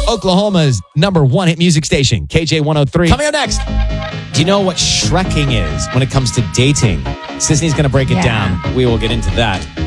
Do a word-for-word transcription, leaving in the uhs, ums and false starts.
Oklahoma's number one hit music station, K J one oh three. Coming up next, do you know what Shrekking is when it comes to dating? Sisney's going to break it Yeah. down. We will get into that.